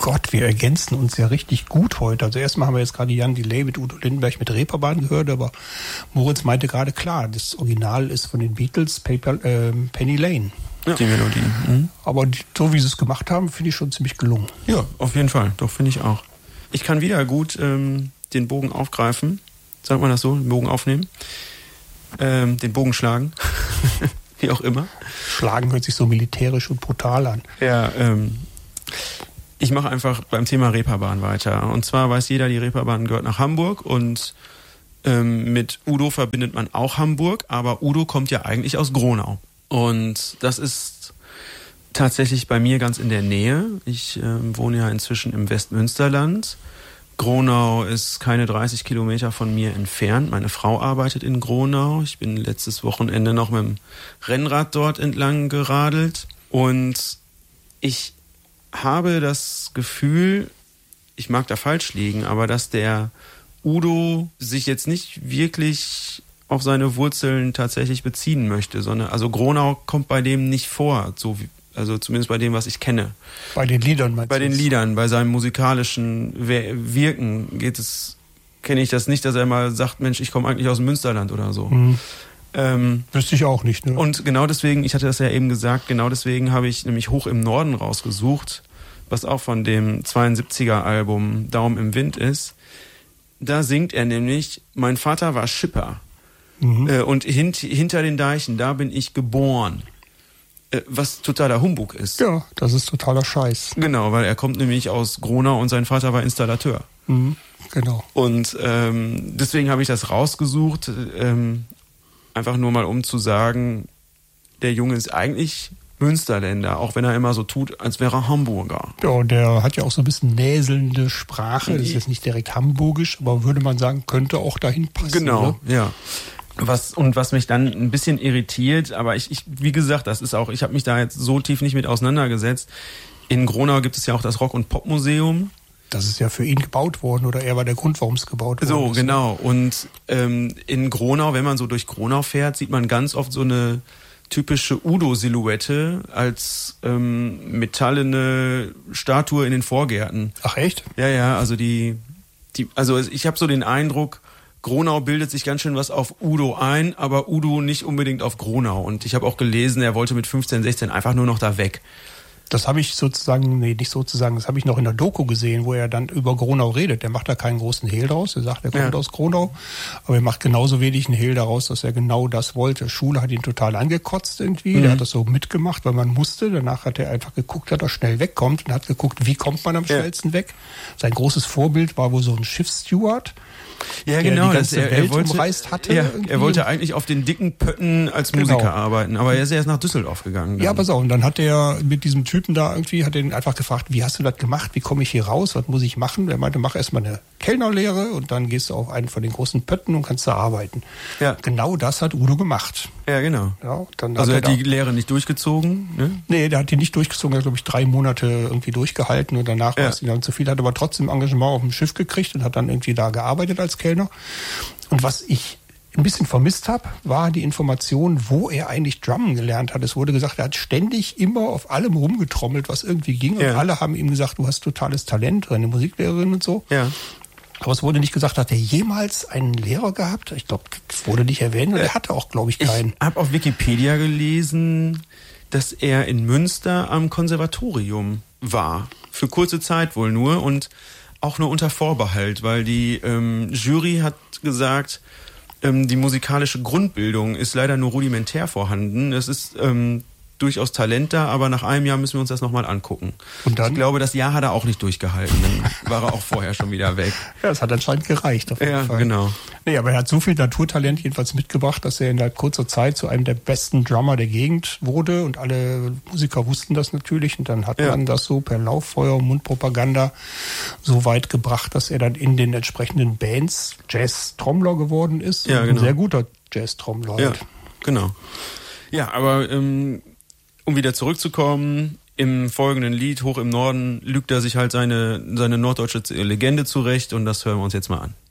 Gott, wir ergänzen uns ja richtig gut heute. Also erstmal haben wir jetzt gerade Jan Delay mit Udo Lindenberg mit Reeperbahn gehört, aber Moritz meinte gerade, klar, das Original ist von den Beatles, Penny Lane. Ja. Die Melodie. Mhm. Aber so wie sie es gemacht haben, finde ich schon ziemlich gelungen. Ja, auf jeden Fall. Doch, finde ich auch. Ich kann wieder gut den Bogen aufgreifen. Sagt man das so? Den Bogen aufnehmen? Den Bogen schlagen. Wie auch immer. Schlagen hört sich so militärisch und brutal an. Ja, ich mache einfach beim Thema Reeperbahn weiter. Und zwar weiß jeder, die Reeperbahn gehört nach Hamburg und mit Udo verbindet man auch Hamburg, aber Udo kommt ja eigentlich aus Gronau. Und das ist tatsächlich bei mir ganz in der Nähe. Ich wohne ja inzwischen im Westmünsterland. Gronau ist keine 30 Kilometer von mir entfernt. Meine Frau arbeitet in Gronau. Ich bin letztes Wochenende noch mit dem Rennrad dort entlang geradelt. Und ich habe das Gefühl, ich mag da falsch liegen, aber dass der Udo sich jetzt nicht wirklich auf seine Wurzeln tatsächlich beziehen möchte, sondern also Gronau kommt bei dem nicht vor, so wie, also zumindest bei dem, was ich kenne. Bei den Liedern meinst du? Bei den Liedern, bei seinem musikalischen Wirken kenne ich das nicht, dass er mal sagt, Mensch, ich komme eigentlich aus dem Münsterland oder so. Mhm. Wüsste ich auch nicht, ne? Und genau deswegen, ich hatte das ja eben gesagt, genau deswegen habe ich nämlich Hoch im Norden rausgesucht, was auch von dem 72er-Album Daum im Wind ist. Da singt er nämlich, mein Vater war Schipper. Mhm. Und hinter den Deichen, da bin ich geboren. Was totaler Humbug ist. Ja, das ist totaler Scheiß. Genau, weil er kommt nämlich aus Gronau und sein Vater war Installateur. Mhm, genau. Und deswegen habe ich das rausgesucht, einfach nur mal um zu sagen, der Junge ist eigentlich Münsterländer, auch wenn er immer so tut, als wäre er Hamburger. Ja, und der hat ja auch so ein bisschen näselnde Sprache. Das ist jetzt nicht direkt hamburgisch, aber würde man sagen, könnte auch dahin passen. Genau, ne? Ja. Was mich dann ein bisschen irritiert, aber ich wie gesagt, das ist auch, ich habe mich da jetzt so tief nicht mit auseinandergesetzt. In Gronau gibt es ja auch das Rock- und Popmuseum. Das ist ja für ihn gebaut worden oder er war der Grund, warum es gebaut wurde. So, genau. Und in Gronau, wenn man so durch Gronau fährt, sieht man ganz oft so eine typische Udo-Silhouette als metallene Statue in den Vorgärten. Ach echt? Ja, also also ich habe so den Eindruck, Gronau bildet sich ganz schön was auf Udo ein, aber Udo nicht unbedingt auf Gronau. Und ich habe auch gelesen, er wollte mit 15, 16 einfach nur noch da weg. Das habe ich sozusagen, das habe ich noch in der Doku gesehen, wo er dann über Gronau redet. Der macht da keinen großen Hehl draus. Er sagt, er kommt aus Gronau, aber er macht genauso wenig einen Hehl daraus, dass er genau das wollte. Schule hat ihn total angekotzt irgendwie. Der hat das so mitgemacht, weil man musste. Danach hat er einfach geguckt, dass er schnell wegkommt und hat geguckt, wie kommt man am schnellsten weg. Sein großes Vorbild war wohl so ein Schiffssteward. Ja, genau, die ganze Welt umreist hatte. Ja, er wollte eigentlich auf den dicken Pötten als Musiker arbeiten, aber er ist erst nach Düsseldorf gegangen. Dann. Ja, pass auf, und dann hat er mit diesem Typen da irgendwie, hat ihn einfach gefragt, wie hast du das gemacht, wie komme ich hier raus, was muss ich machen? Er meinte, mach erstmal eine Kellnerlehre und dann gehst du auf einen von den großen Pötten und kannst da arbeiten. Ja. Genau das hat Udo gemacht. Ja, genau. Ja, dann also er hat die Lehre nicht durchgezogen? Ne? Nee, der hat die nicht durchgezogen, er hat, glaube ich, 3 Monate irgendwie durchgehalten und danach war es ihm dann zu viel, hat aber trotzdem Engagement auf dem Schiff gekriegt und hat dann irgendwie da gearbeitet als Kellner. Und was ich ein bisschen vermisst habe, war die Information, wo er eigentlich Drummen gelernt hat. Es wurde gesagt, er hat ständig immer auf allem rumgetrommelt, was irgendwie ging. Und alle haben ihm gesagt, du hast totales Talent, eine Musiklehrerin und so. Ja. Aber es wurde nicht gesagt, hat er jemals einen Lehrer gehabt? Ich glaube, das wurde nicht erwähnt und er hatte auch, glaube ich, keinen. Ich habe auf Wikipedia gelesen, dass er in Münster am Konservatorium war. Für kurze Zeit wohl nur und auch nur unter Vorbehalt, weil die Jury hat gesagt, die musikalische Grundbildung ist leider nur rudimentär vorhanden. Es ist durchaus Talent da, aber nach einem Jahr müssen wir uns das nochmal angucken. Und dann? Ich glaube, das Jahr hat er auch nicht durchgehalten. Dann war er auch vorher schon wieder weg. Ja, das hat anscheinend gereicht. Auf jeden Fall. Genau. Nee, aber er hat so viel Naturtalent jedenfalls mitgebracht, dass er in kurzer Zeit zu einem der besten Drummer der Gegend wurde. Und alle Musiker wussten das natürlich. Und dann hat man das so per Lauffeuer, Mundpropaganda so weit gebracht, dass er dann in den entsprechenden Bands Jazz-Trommler geworden ist. Ja, genau. Ein sehr guter Jazz-Trommler. Ja, genau. Ja, aber um wieder zurückzukommen, im folgenden Lied, Hoch im Norden, lügt er sich halt seine norddeutsche Legende zurecht und das hören wir uns jetzt mal an.